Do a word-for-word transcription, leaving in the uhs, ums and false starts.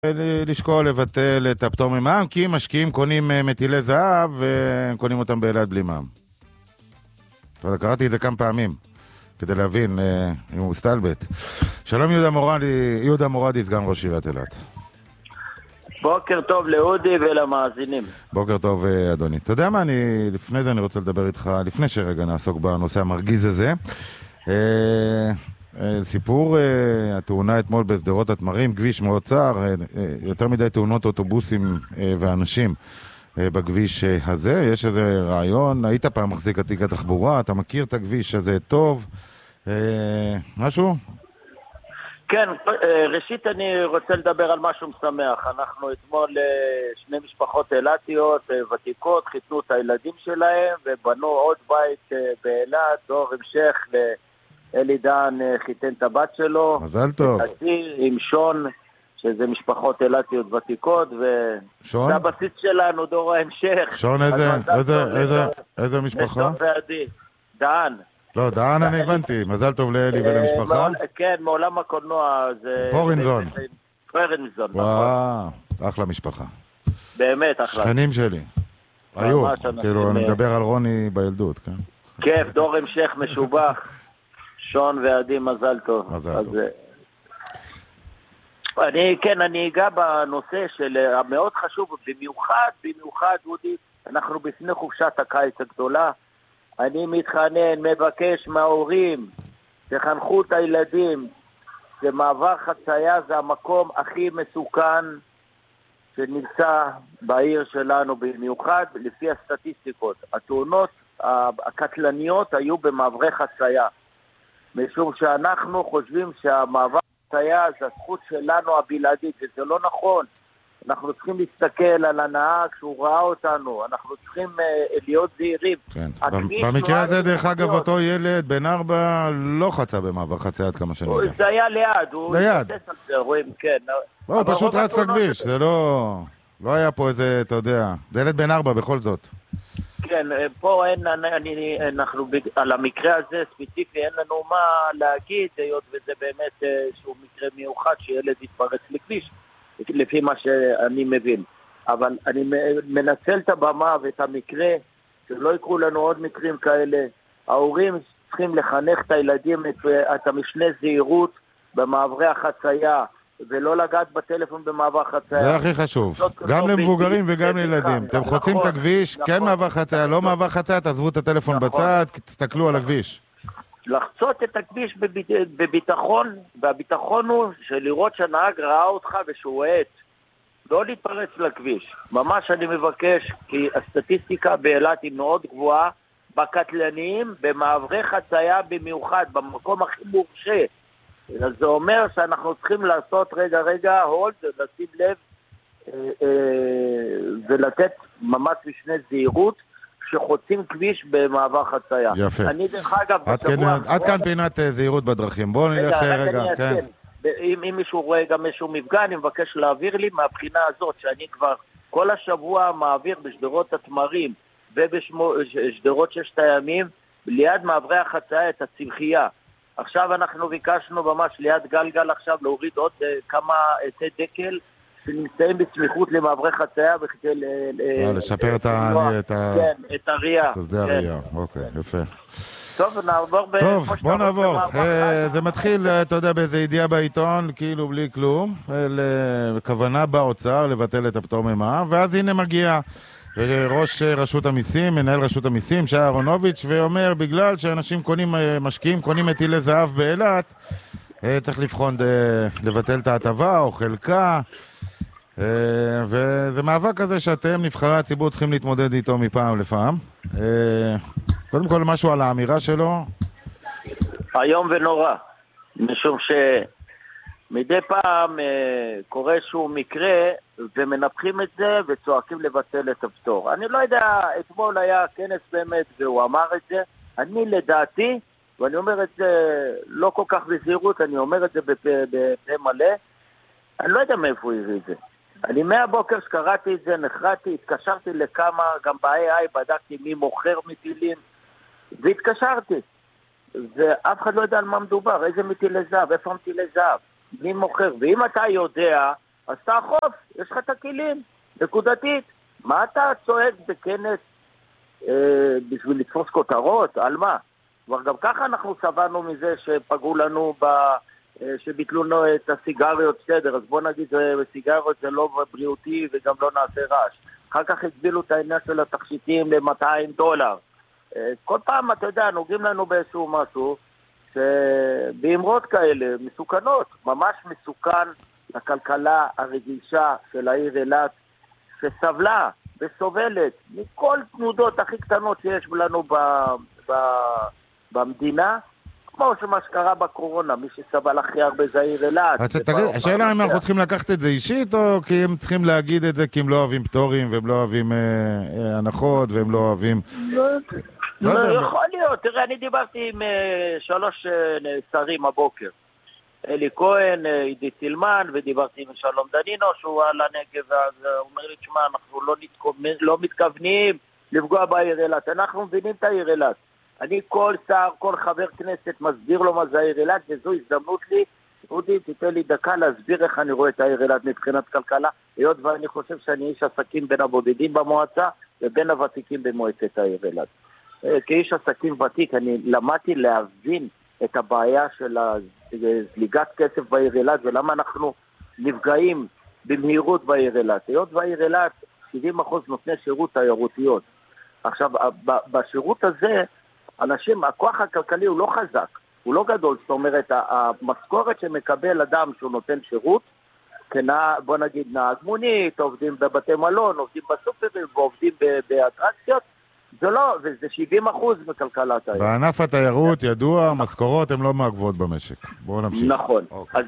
לשקול לבטל את הפטור ממע"מ, כי משקיעים קונים מטילי זהב וקונים אותם באלעד בלי מע"מ. קראתי את זה כמה פעמים כדי להבין אם הוא מסתלבט. שלום יהודה מורדי, יהודה מורדי, סגן ראש עיריית אילת. בוקר טוב לאודי ולמאזינים. בוקר טוב אדוני. אתה יודע מה, אני לפני זה אני רוצה לדבר איתך, לפני שרגע נעסוק בנושא המרגיז הזה. סיפור התאונה אתמול בסדרות התמרים, כביש מאוד צר, יותר מדי תאונות אוטובוסים ואנשים בכביש הזה. יש איזה רעיון, היית פעם מחזיק עתיק התחבורה, אתה מכיר את הכביש הזה טוב, משהו? כן, ראשית אני רוצה לדבר על משהו משמח. אנחנו אתמול שני משפחות אילתיות ותיקות, חיתנו את הילדים שלהם ובנו עוד בית באילת, דור המשך ל... אלי דן חיתן את הבת שלו. מזל טוב. עם שון, שזה משפחות אילתיות ותיקות, וזה הבסיס שלנו, דור ההמשך. שון איזה, איזה, איזה, איזה משפחה? דן. לא, דן אני הבנתי. מזל טוב לאלי ולמשפחה. כן, מעולם הקולנוע. פורנזון. פורנזון. וואו, אחלה משפחה. באמת אחלה. שכנים שלי. היו, כאילו, אני מדבר על רוני בילדות, כן? כיף, דור המשך משובח. שון ועדי, מזל טוב. מזל אז, טוב. אני, כן, אני אגע בנושא של המאוד חשוב, במיוחד, במיוחד, אודי, אנחנו בפני חופשת הקיץ הגדולה. אני מתחנן, מבקש מההורים, תחנכו את הילדים, שמעבר חצייה זה המקום הכי מסוכן שנמצא בעיר שלנו, במיוחד לפי הסטטיסטיקות. התאונות הקטלניות היו במעברי חצייה. משום שאנחנו חושבים שהמעבר חצייה זה הזכות שלנו הבלעדית, וזה לא נכון. אנחנו צריכים להסתכל על הנהג כשהוא ראה אותנו, אנחנו צריכים uh, להיות זהירים. כן. במקרה הזה, דרך אגב, אותו ילד בן ארבע לא חצה במעבר חצייה עד כמה שאני יודע. זה היה ליד, הוא ליד. יתסס על זה, רואים, כן. לא, הוא פשוט רץ לכביש, זה לא... לא היה פה איזה, אתה יודע, זה ילד בן ארבע בכל זאת. כן, פה אין, אני, אנחנו, על המקרה הזה ספציפי אין לנו מה להגיד, היות וזה באמת שהוא מקרה מיוחד שילד יתפרץ לכביש, לפי מה שאני מבין. אבל אני מנצל את הבמה ואת המקרה, שלא יקרו לנו עוד מקרים כאלה. ההורים צריכים לחנך את הילדים את, את המשנה זהירות במעברי החצייה, ולא לגעת בטלפון במעבר חצייה. זה הכי חשוב. גם למבוגרים וגם לילדים. אתם חוצים את הכביש, כן מעבר חצייה, לא מעבר חצייה, תעזבו את הטלפון בצד, תסתכלו על הכביש. לחצות את הכביש בביטחון, והביטחון הוא שלראות שהנהג ראה אותך ושהוא עט. לא להתפרץ לכביש. ממש אני מבקש, כי הסטטיסטיקה באילת היא מאוד גבוהה, בקטלניים, במעברי חצייה במיוחד, במקום הכי מורשה. אז זה אומר שאנחנו צריכים לעשות רגע רגע הולד, לשים לב אה, אה, ולתת ממש משנה זהירות שחוצים כביש במעבר חצייה. יפה. אני דרך אגב... עד כאן, עד כאן פינת זהירות בדרכים. בואו נלך רגע, רגע כן. אם, אם מישהו רואה גם איזשהו מפגע, אני מבקש להעביר לי מהבחינה הזאת, שאני כבר כל השבוע מעביר בשדרות התמרים ובשדרות ששת הימים, ליד מעברי החצייה את הצמחייה. עכשיו אנחנו ביקשנו ממש ליד גלגל עכשיו להוריד עוד uh, כמה עצי דקל שנמצאים בסמיכות למעברי חצייה וכדי ל... אה, לשפר את ה... כן, את הריאה. את שדה הריאה, אוקיי, יפה. טוב, נעבור ב... טוב, בוא נעבור. זה מתחיל, אתה יודע, באיזה ידיעה בעיתון, כאילו בלי כלום, לכוונה באוצר לבטל את הפטור ממע"מ, ואז הנה מגיע ראש רשות המיסים, מנהל רשות המיסים, שי אהרונוביץ', ואומר, בגלל שאנשים קונים, משקיעים, קונים מטילי זהב באילת, צריך לבחון לבטל את ההטבה או חלקה, וזה מאבק כזה שאתם, נבחרי הציבור, צריכים להתמודד איתו מפעם לפעם. קודם כל משהו על האמירה שלו. היום ונורא, משום שמדי פעם קורה שהוא מקרה ומנפחים את זה וצועקים לבטל את הפטור. אני לא יודע, אתמול היה כנס באמת והוא אמר את זה. אני לדעתי, ואני אומר את זה לא כל כך בזהירות, אני אומר את זה בפה מלא, אני לא יודע מאיפה הוא הביא את זה. אני מהבוקר שקראתי את זה, נחרתי, התקשרתי לכמה, גם ב-איי איי בדקתי מי מוכר מטילים, והתקשרתי. ואף אחד לא יודע על מה מדובר, איזה מטילי זהב, איפה מטילי זהב, מי מוכר. ואם אתה יודע, אז תאכוף, יש לך את הכלים, נקודתית. מה אתה צועק בכנס אה, בשביל לתפוס כותרות? על מה? כבר גם ככה אנחנו סבנו מזה שפגעו לנו ב... שביטלו לנו את הסיגריות, בסדר, אז בוא נגיד, סיגריות זה לא בריאותי וגם לא נעשה רעש. אחר כך הגבילו את העניין של התכשיטים ל-מאתיים דולר. כל פעם, אתה יודע, נוגעים לנו באיזשהו משהו, שבאמרות כאלה, מסוכנות, ממש מסוכן לכלכלה הרגישה של העיר אילת, שסבלה וסובלת מכל תנודות הכי קטנות שיש לנו ב, ב, במדינה, כמו שמה שקרה בקורונה, מי שסבל הכי הרבה זה העיר אילת. השאלה אם אנחנו צריכים לקחת את זה אישית, או כי הם צריכים להגיד את זה כי הם לא אוהבים פטורים, והם לא אוהבים הנחות, והם לא אוהבים... לא יכול להיות. תראה, אני דיברתי עם שלוש שרים הבוקר. אלי כהן, עידית סילמן, ודיברתי עם שלום דנינו, שהוא על הנגב, ואז הוא אומר לי, תשמע, אנחנו לא מתכוונים לפגוע בעיר אילת. אנחנו מבינים את העיר אילת. אני כל שר, כל חבר כנסת מסביר לו מה זה העיר אילת, וזו הזדמנות לי, אודי, תיתן לי דקה להסביר איך אני רואה את העיר אילת מבחינת כלכלה, היות ואני חושב שאני איש עסקים בין הבודדים במועצה, ובין הוותיקים במועצת העיר אילת. כאיש עסקים ותיק, אני למדתי להבין את הבעיה של זליגת כסף בעיר אילת, ולמה אנחנו נפגעים במהירות בעיר אילת. היות והעיר אילת, שבעים אחוז נותני שירות תיירותיות. עכשיו, בשירות הזה, אנשים, הכוח הכלכלי הוא לא חזק, הוא לא גדול, זאת אומרת, המשכורת שמקבל אדם שהוא נותן שירות, כנה, בוא נגיד נהג מונית, עובדים בבתי מלון, עובדים בסופרים ועובדים באטרקציות, זה לא, וזה שבעים אחוז מכלכלת העיר. בענף התיירות ידוע, המשכורות הן לא מהגבוהות במשק. בואו נמשיך. נכון. אוקיי.